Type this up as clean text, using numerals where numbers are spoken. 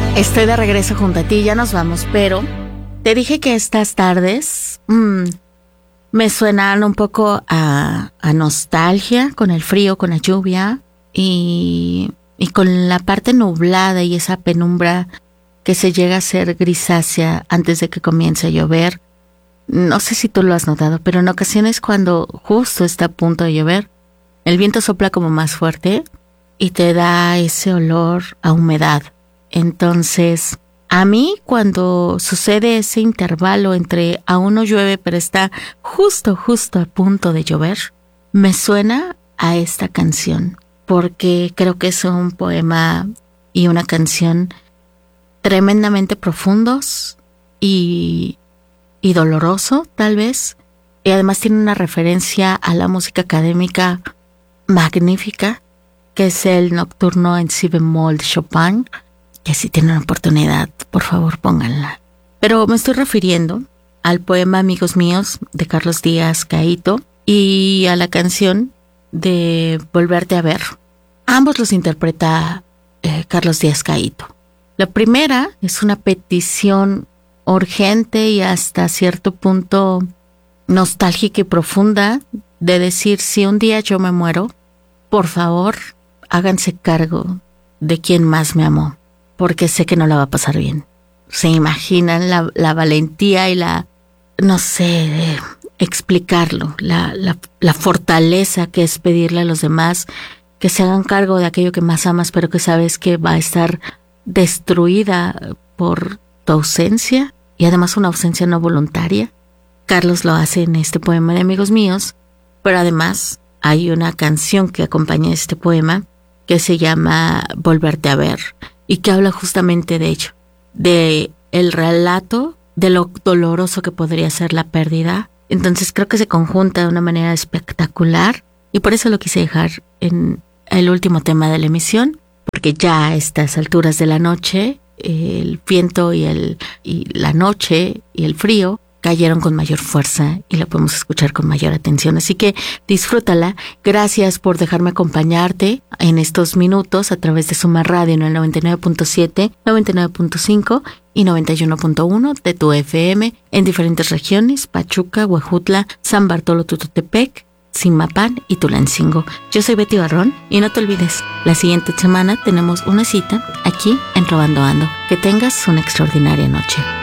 Estoy de regreso junto a ti, ya nos vamos, pero te dije que estas tardes me suenan un poco a nostalgia, con el frío, con la lluvia y con la parte nublada y esa penumbra que se llega a ser grisácea antes de que comience a llover. No sé si tú lo has notado, pero en ocasiones cuando justo está a punto de llover, el viento sopla como más fuerte y te da ese olor a humedad. Entonces, a mí cuando sucede ese intervalo entre aún no llueve pero está justo a punto de llover, me suena a esta canción, porque creo que es un poema y una canción tremendamente profundos y doloroso, tal vez, y además tiene una referencia a la música académica magnífica, que es el Nocturno en si bemol de Chopin, que si tienen oportunidad, por favor pónganla. Pero me estoy refiriendo al poema Amigos Míos de Carlos Díaz Caíto y a la canción de Volverte a Ver. Ambos los interpreta Carlos Díaz Caíto. La primera es una petición urgente y hasta cierto punto nostálgica y profunda de decir: si un día yo me muero, por favor, háganse cargo de quien más me amó, porque sé que no la va a pasar bien. ¿Se imaginan la valentía y no sé, explicarlo, la fortaleza que es pedirle a los demás que se hagan cargo de aquello que más amas, pero que sabes que va a estar destruida por tu ausencia, y además una ausencia no voluntaria? Carlos lo hace en este poema de Amigos Míos, pero además hay una canción que acompaña este poema que se llama Volverte a Ver y que habla justamente de ello, de el relato de lo doloroso que podría ser la pérdida. Entonces creo que se conjunta de una manera espectacular y por eso lo quise dejar en el último tema de la emisión, porque ya a estas alturas de la noche el viento y la noche y el frío cayeron con mayor fuerza y la podemos escuchar con mayor atención. Así que disfrútala. Gracias por dejarme acompañarte en estos minutos a través de Suma Radio en el 99.7, 99.5 y 91.1 de tu FM en diferentes regiones: Pachuca, Huejutla, San Bartolo Tututepec, Zimapán y Tulancingo. Yo soy Betty Barrón y no te olvides, la siguiente semana tenemos una cita aquí en Robando Ando. Que tengas una extraordinaria noche.